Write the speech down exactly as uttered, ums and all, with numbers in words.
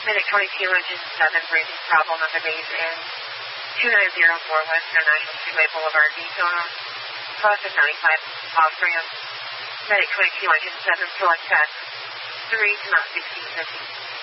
Medic twenty-two, engine seven, breathing problem on the base end. two nine zero four Western National Freeway Boulevard, Daytona. Process ninety-five, off ramp. Medic twenty-two, engine seven, select tax. three to not sixteen fifty.